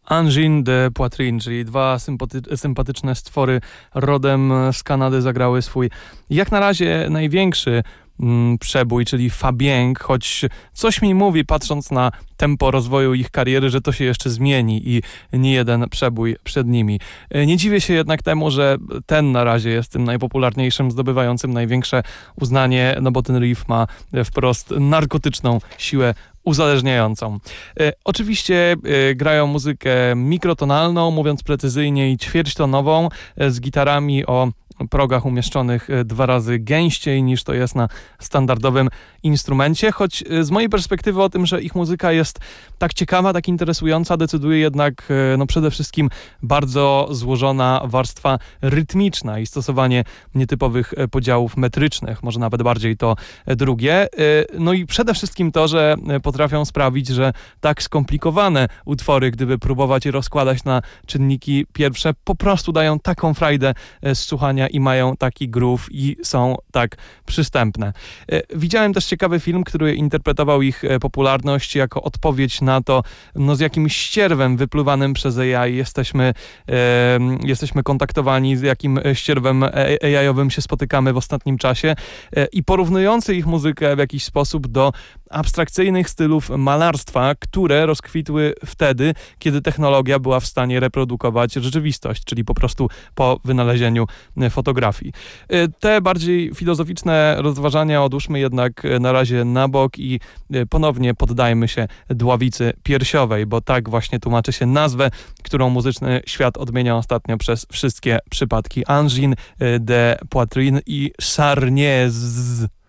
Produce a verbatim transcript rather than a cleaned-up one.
Angine de Poitrine, czyli dwa sympaty- sympatyczne stwory rodem z Kanady zagrały swój jak na razie największy mm, przebój, czyli Fabieng, choć coś mi mówi, patrząc na tempo rozwoju ich kariery, że to się jeszcze zmieni i nie jeden przebój przed nimi. Nie dziwię się jednak temu, że ten na razie jest tym najpopularniejszym, zdobywającym największe uznanie, no bo ten riff ma wprost narkotyczną siłę uzależniającą. E, oczywiście e, grają muzykę mikrotonalną, mówiąc precyzyjnie, i ćwierćtonową, e, z gitarami o progach umieszczonych e, dwa razy gęściej niż to jest na standardowym instrumencie, choć e, z mojej perspektywy o tym, że ich muzyka jest tak ciekawa, tak interesująca, decyduje jednak e, no przede wszystkim bardzo złożona warstwa rytmiczna i stosowanie nietypowych e, podziałów metrycznych, może nawet bardziej to e, drugie. E, no i przede wszystkim to, że e, potrafią sprawić, że tak skomplikowane utwory, gdyby próbować je rozkładać na czynniki pierwsze, po prostu dają taką frajdę z słuchania i mają taki groove i są tak przystępne. Widziałem też ciekawy film, który interpretował ich popularność jako odpowiedź na to, no z jakim ścierwem wypluwanym przez A I jesteśmy, e, jesteśmy kontaktowani, z jakim ścierwem A I-owym się spotykamy w ostatnim czasie e, i porównujący ich muzykę w jakiś sposób do abstrakcyjnych stylów malarstwa, które rozkwitły wtedy, kiedy technologia była w stanie reprodukować rzeczywistość, czyli po prostu po wynalezieniu fotografii. Te bardziej filozoficzne rozważania odłóżmy jednak na razie na bok i ponownie poddajmy się dławicy piersiowej, bo tak właśnie tłumaczy się nazwę, którą muzyczny świat odmienia ostatnio przez wszystkie przypadki. Angine de Poitrine i Charniez.